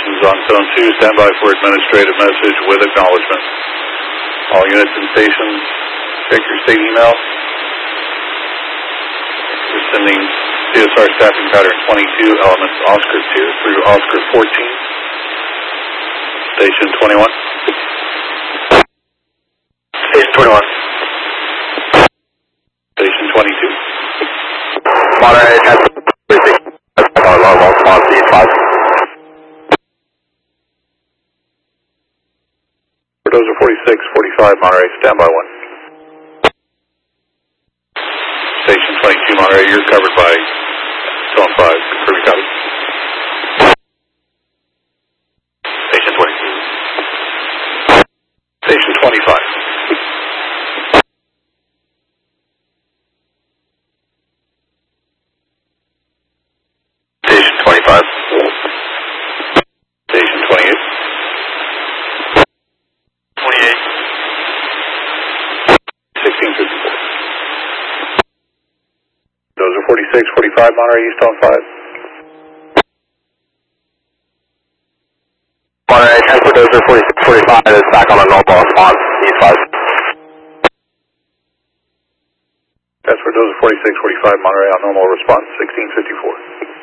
stations on zone 2, stand by for administrative message with acknowledgement. All units and stations, check your state email. We're sending CSR staffing pattern 22, elements Oscar 2 through Oscar 14. Station 21. Station 21. Station 22. Monterey has 36. Normal response, C5. Dozer 46, 45, Monterey, standby 1. Station 22, Monterey, you're covered by zone 5, confirm you copy. Station 22. Station 25. Station 25. Station 28. 28. 1654. Dozer 46, 45, Monterey, East on 5. Monterey, 10 for Dozer 46, 45 is back on a normal response, C5. That's for Dozer 46, 45, Monterey on normal response, 1654.